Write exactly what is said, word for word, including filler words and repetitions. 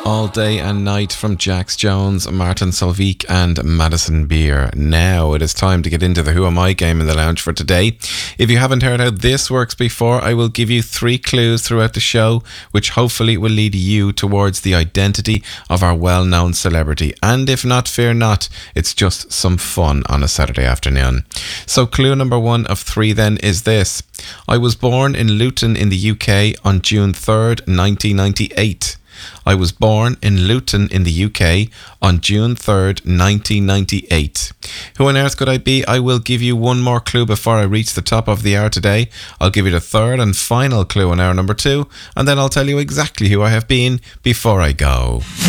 All Day and Night from Jax Jones, Martin Solveig and Madison Beer. Now it is time to get into the Who Am I game in the lounge for today. If you haven't heard how this works before, I will give you three clues throughout the show, which hopefully will lead you towards the identity of our well-known celebrity. And if not, fear not, it's just some fun on a Saturday afternoon. So clue number one of three then is this. I was born in Luton in the U K on June third, nineteen ninety-eight. I was born in Luton in the U K on June third, nineteen ninety-eight. Who on earth could I be? I will give you one more clue before I reach the top of the hour today. I'll give you the third and final clue in hour number two, and then I'll tell you exactly who I have been before I go.